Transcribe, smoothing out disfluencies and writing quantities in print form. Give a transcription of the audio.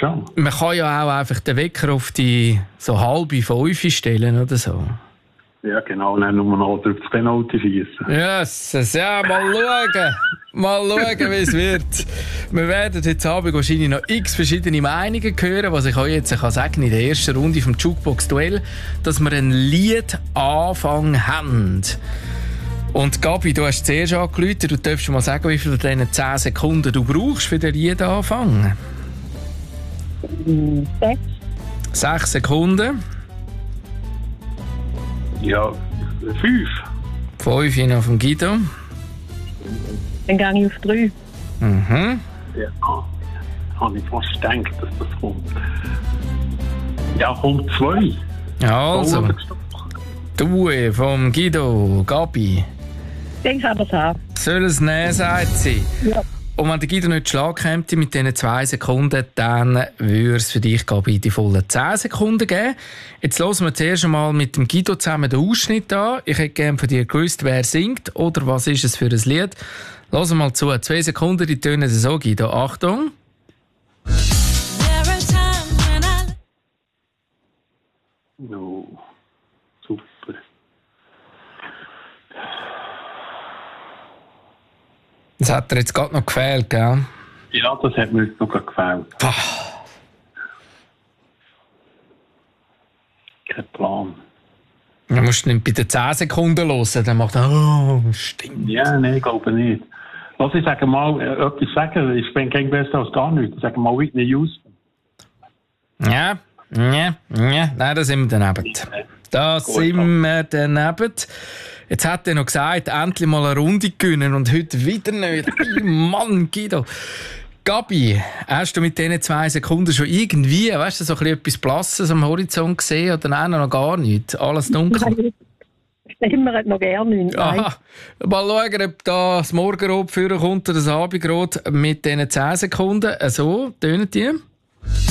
schon. Man kann ja auch einfach den Wecker auf die so 4:30 stellen oder so. Ja, genau. Und dann nur noch auf das Penalty schießen. Yes, ja, mal schauen. Mal schauen, wie es wird. Wir werden heute Abend wahrscheinlich noch x verschiedene Meinungen hören, was ich euch jetzt sagen kann in der ersten Runde vom Jukebox-Duell, dass wir einen Liedanfang haben. Und Gabi, du hast zuerst angerufen, du darfst schon mal sagen, wie viel von diesen 10 Sekunden du brauchst für den Liedanfang. 6. 6 Sekunden. Ja, 5. 5 noch vom Guido. Dann gehe ich auf 3. Mhm. Ja, habe ich fast gedacht, dass das kommt. Ja, kommt 2. Also, du vom Guido, Gabi. Ich denke aber es an. Soll es nehmen, sagt sie. Ja. Und wenn der Guido nicht Schlag käme mit diesen 2 Sekunden, dann würde es für dich, Gabi, die vollen 10 Sekunden geben. Jetzt hören wir zuerst einmal mit dem Guido zusammen den Ausschnitt an. Ich hätte gerne von dir gewusst, wer singt oder was ist es für ein Lied. Hören wir mal zu. 2 Sekunden, die tönen so, Guido. Achtung. No. Super. Das hat dir jetzt gerade noch gefehlt, gell? Ja, das hat mir jetzt noch gefällt. Kein Plan. Du musst nicht bei den 10 Sekunden hören, dann macht er, oh, stimmt. Ja, nein, ich glaube nicht. Lass ich sagen mal, etwas sagen, ich bin kein besser als gar nichts. Ich sage mal Whitney Houston. Ja, nein, da sind wir daneben. Da sind wir daneben. Jetzt hat er noch gesagt, endlich mal eine Runde gewinnen und heute wieder nicht. Mann, Guido. Gabi, hast du mit diesen 2 Sekunden schon irgendwie, weißt du, so etwas Blasses am Horizont gesehen oder nein, noch gar nichts? Alles dunkel? Immer hat noch gerne nicht. Aha. Mal schauen, ob da das Morgenrot führen kommt oder das Abendrot mit diesen 10 Sekunden. So, tönen die.